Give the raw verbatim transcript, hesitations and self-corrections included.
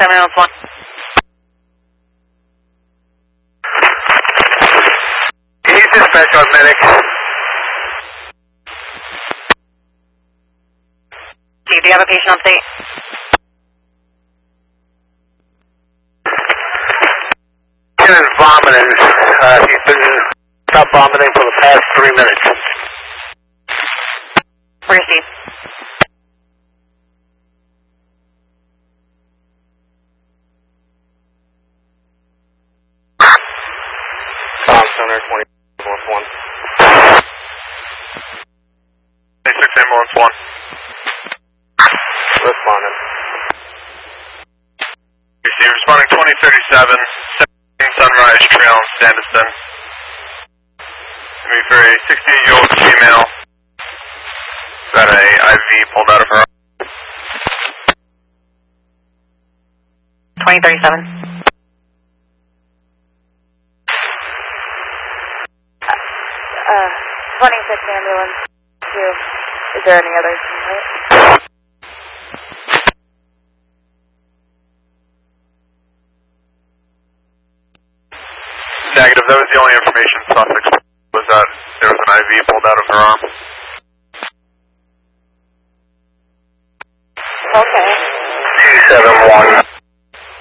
ambulance one. Can you dispatch our medic? Do you have a patient update? He is vomiting. Uh, he's been stopped vomiting for the past three minutes. Where is he? Bomb Center, twenty ambulance one. twenty-six ambulance one. Responding. You see, responding twenty thirty-seven, seventeen Sunrise Trail in Sandiston. Going to be for a sixty-eight-year-old female. Got a I V pulled out of her. twenty thirty-seven. Uh, twenty-six ambulance two. Is there any others? Negative, that was the only information Sussex was that there was an I V pulled out of her arm. Okay. two seven one.